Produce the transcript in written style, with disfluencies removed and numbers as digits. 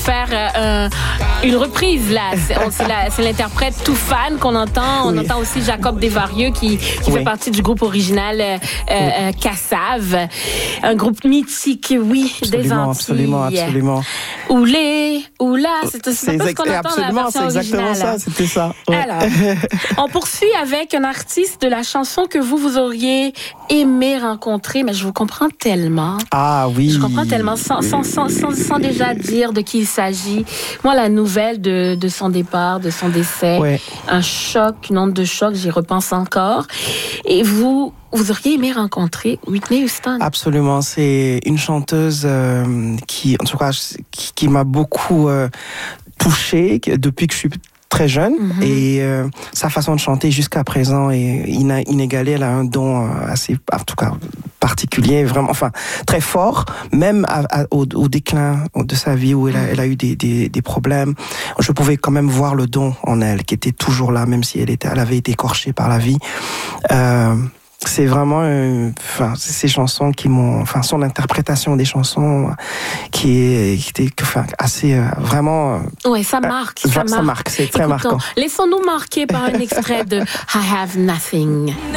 faire une reprise là. C'est l'interprète Tout Fan qu'on entend. On entend aussi Jacob Desvarieux qui fait partie du groupe original Cassave, un groupe mythique, des Antilles. Absolument. Oula, c'est un peu ce qu'on entend dans la version originale. C'est exactement ça, c'était ça. Ouais. Alors, on poursuit avec un artiste de la chanson que vous auriez aimé rencontrer, mais je vous comprends tellement. Ah oui. Je comprends tellement, sans déjà dire de qui il s'agit. Moi, la nouvelle de son départ, de son décès, un choc, une onde de choc, j'y repense encore. Et vous auriez aimé rencontrer Whitney Houston? Absolument, c'est une chanteuse qui m'a beaucoup touchée depuis que je suis très jeune, et sa façon de chanter jusqu'à présent est inégalée. Elle a un don assez, en tout cas, particulier, vraiment, très fort, même au déclin de sa vie où elle a eu des problèmes. Je pouvais quand même voir le don en elle, qui était toujours là, même si elle avait été écorchée par la vie. C'est vraiment, ces chansons qui m'ont, son interprétation des chansons qui était, assez, vraiment. Ouais, ça marque. Ça marque, c'est très marquant. Laissons-nous marquer par un extrait de I Have Nothing.